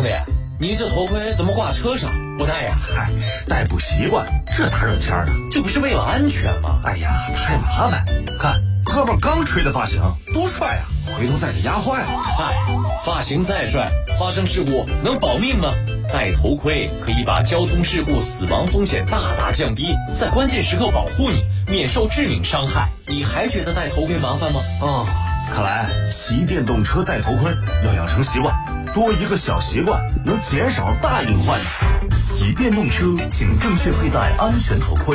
兄弟，你这头盔怎么挂车上不戴呀？ 嗨，戴不习惯，这大热天的， 这不是为了安全吗？ 哎呀，太麻烦。看哥们刚吹的发型，多帅啊！回头再给压坏了。 嗨，发型再帅，发生事故能保命吗？戴头盔可以把交通事故死亡风险大大降低，在关键时刻保护你，免受致命伤害。你还觉得戴头盔麻烦吗？ 哦，看来骑电动车戴头盔要养成习惯，多一个小习惯能减少大隐患。 骑电动车请正确佩戴安全头盔。